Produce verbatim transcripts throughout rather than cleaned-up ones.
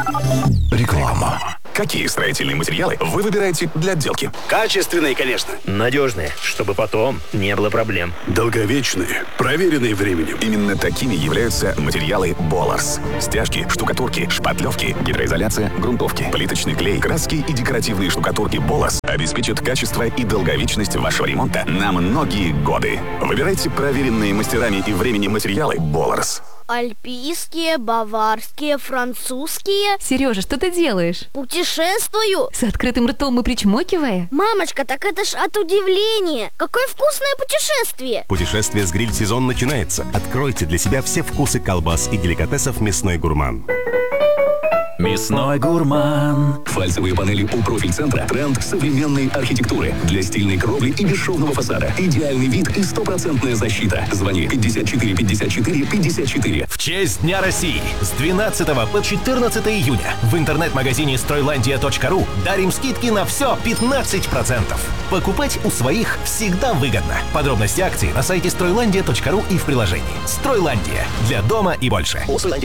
Реклама. Какие строительные материалы вы выбираете для отделки? Качественные, конечно. Надежные, чтобы потом не было проблем. Долговечные, проверенные временем. Именно такими являются материалы Боларс. Стяжки, штукатурки, шпатлевки, гидроизоляция, грунтовки, плиточный клей, краски и декоративные штукатурки Боларс обеспечат качество и долговечность вашего ремонта на многие годы. Выбирайте проверенные мастерами и временем материалы Боларс. Альпийские, баварские, французские. Сережа, что ты делаешь? Путешествую. С открытым ртом и причмокивая? Мамочка, так это ж от удивления. Какое вкусное путешествие. Путешествие с гриль-сезон начинается. Откройте для себя все вкусы колбас и деликатесов «Мясной гурман». Мясной гурман. Фальцевые панели у профиль-центра. Тренд современной архитектуры. Для стильной кровли и бесшовного фасада. Идеальный вид и стопроцентная защита. Звони пятьдесят четыре пятьдесят четыре пятьдесят четыре. В честь Дня России с двенадцатого по четырнадцатое июня в интернет-магазине стройландия точка ру дарим скидки на все пятнадцать процентов. Покупать у своих всегда выгодно. Подробности акции на сайте стройландия точка ру и в приложении. Стройландия. Для дома и больше.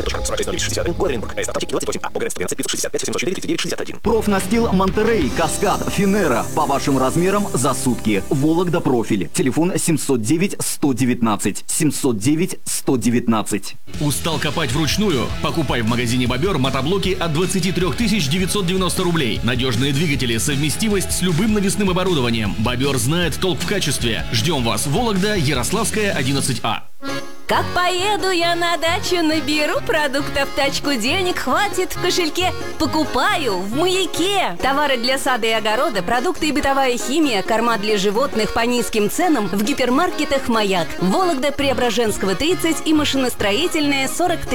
Профнастил Монтерей, Каскад, Финера. По вашим размерам за сутки. Вологда профиль. Телефон семьсот девять сто девятнадцать. семьсот девять сто девятнадцать. Устал копать вручную? Покупай в магазине Бобер мотоблоки от двадцати трёх тысяч девятисот девяноста рублей. Надежные двигатели, совместимость с любым навесным оборудованием. Бобер знает толк в качестве. Ждем вас. Вологда, Ярославская, одиннадцать А. Как поеду я на дачу, наберу продуктов в тачку, денег хватит в кошельке. Покупаю в Маяке. Товары для сада и огорода, продукты и бытовая химия, корма для животных по низким ценам в гипермаркетах «Маяк». Вологда, Преображенского, тридцать и машиностроительная, сорок три.